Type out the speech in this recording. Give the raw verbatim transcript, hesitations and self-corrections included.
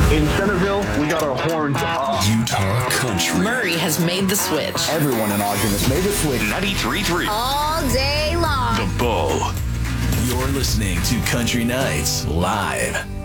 In Centerville, we got our horns up. Utah Country. Murray has made the switch. Everyone in Ogden has made the switch. ninety-three point three. All day long. The Bull. You're listening to Country Nights Live.